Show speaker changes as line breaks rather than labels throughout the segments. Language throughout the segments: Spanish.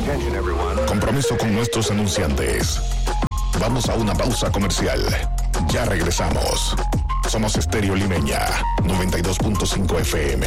Attention, everyone.
Compromiso con nuestros anunciantes. Vamos a una pausa comercial. Ya regresamos. Somos Estéreo Limeña, 92.5 FM.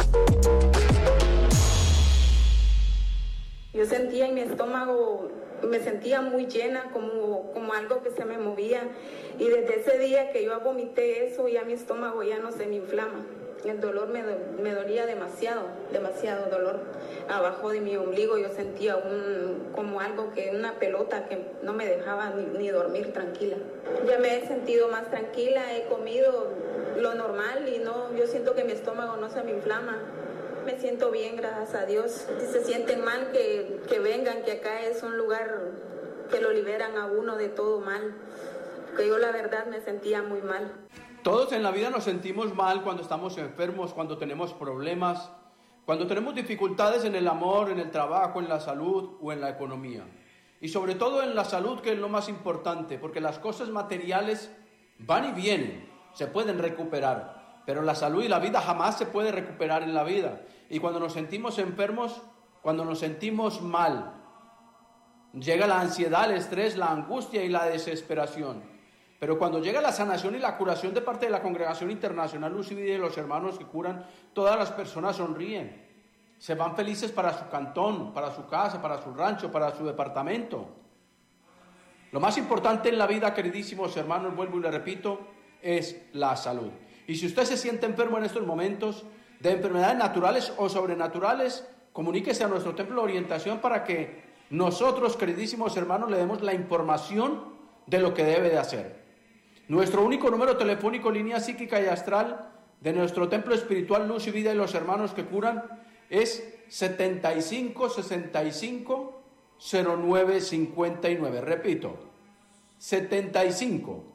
Yo sentía en mi estómago, me sentía muy llena, como algo que se me movía. Y desde ese día que yo vomité eso, ya mi estómago ya no se me inflama. El dolor me dolía demasiado dolor. Abajo de mi ombligo yo sentía como algo una pelota que no me dejaba ni dormir tranquila. Ya me he sentido más tranquila, he comido lo normal y yo siento que mi estómago no se me inflama. Me siento bien, gracias a Dios. Si se sienten mal, que vengan, que acá es un lugar que lo liberan a uno de todo mal. Que yo la verdad me sentía muy mal.
Todos en la vida nos sentimos mal cuando estamos enfermos, cuando tenemos problemas, cuando tenemos dificultades en el amor, en el trabajo, en la salud o en la economía. Y sobre todo en la salud, que es lo más importante, porque las cosas materiales van y vienen, se pueden recuperar, pero la salud y la vida jamás se puede recuperar en la vida. Y cuando nos sentimos enfermos, cuando nos sentimos mal, llega la ansiedad, el estrés, la angustia y la desesperación. Pero cuando llega la sanación y la curación de parte de la Congregación Internacional Luz y Vida y los hermanos que curan, todas las personas sonríen. Se van felices para su cantón, para su casa, para su rancho, para su departamento. Lo más importante en la vida, queridísimos hermanos, vuelvo y le repito, es la salud. Y si usted se siente enfermo en estos momentos de enfermedades naturales o sobrenaturales, comuníquese a nuestro templo de orientación para que nosotros, queridísimos hermanos, le demos la información de lo que debe de hacer. Nuestro único número telefónico, línea psíquica y astral de nuestro templo espiritual Luz y Vida y los hermanos que curan es 75 65 09 59. Repito, 75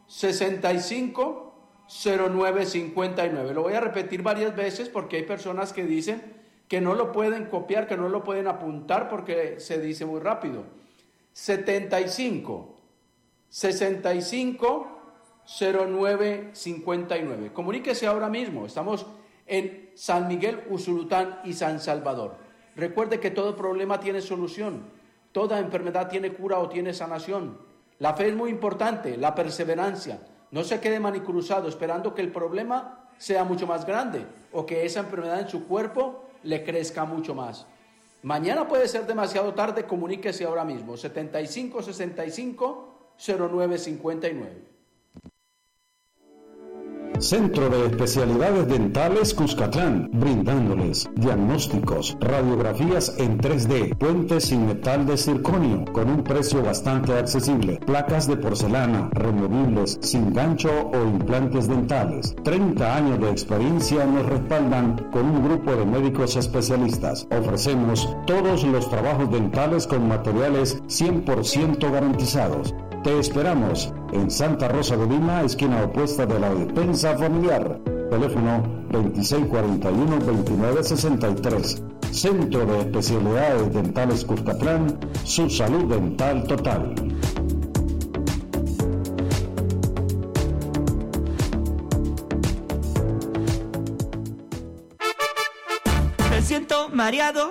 65 09 59. Lo voy a repetir varias veces porque hay personas que dicen que no lo pueden copiar, que no lo pueden apuntar porque se dice muy rápido. 75 65 09 59. Comuníquese ahora mismo. Estamos en San Miguel, Usulután y San Salvador. Recuerde que todo problema tiene solución, toda enfermedad tiene cura o tiene sanación. La fe es muy importante, la perseverancia. No se quede manicruzado esperando que el problema sea mucho más grande o que esa enfermedad en su cuerpo le crezca mucho más. Mañana puede ser demasiado tarde, comuníquese ahora mismo. 75 65 09 59.
Centro de Especialidades Dentales Cuscatlán, brindándoles diagnósticos, radiografías en 3D, puentes sin metal de circonio, con un precio bastante accesible, placas de porcelana, removibles, sin gancho o implantes dentales. 30 años de experiencia nos respaldan con un grupo de médicos especialistas. Ofrecemos todos los trabajos dentales con materiales 100% garantizados. Te esperamos en Santa Rosa de Lima, esquina opuesta de la Despensa Familiar. Teléfono 2641-2963. Centro de Especialidades Dentales Cuscatlán, su salud dental total.
Me siento mareado,